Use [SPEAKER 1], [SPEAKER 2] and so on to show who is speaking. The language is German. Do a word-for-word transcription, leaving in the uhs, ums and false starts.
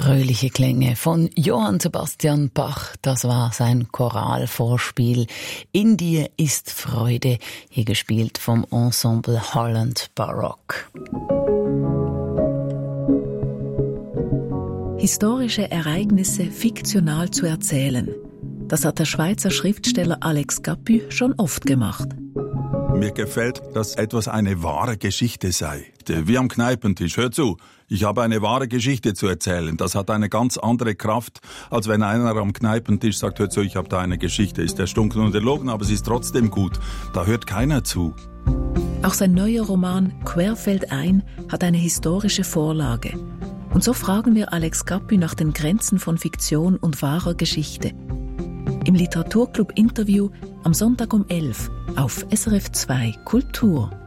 [SPEAKER 1] Fröhliche Klänge von Johann Sebastian Bach, das war sein Choralvorspiel. In dir ist Freude, hier gespielt vom Ensemble Holland Baroque.
[SPEAKER 2] Historische Ereignisse fiktional zu erzählen, das hat der Schweizer Schriftsteller Alex Capu schon oft gemacht.
[SPEAKER 3] Mir gefällt, dass etwas eine wahre Geschichte sei. Wie am Kneipentisch. Hör zu, ich habe eine wahre Geschichte zu erzählen. Das hat eine ganz andere Kraft, als wenn einer am Kneipentisch sagt, hör zu, ich habe da eine Geschichte. Ist erstunken und erlogen, aber sie ist trotzdem gut. Da hört keiner zu.
[SPEAKER 2] Auch sein neuer Roman Querfeldein hat eine historische Vorlage. Und so fragen wir Alex Capu nach den Grenzen von Fiktion und wahrer Geschichte. Im Literaturclub Interview am Sonntag um elf auf S R F zwei Kultur.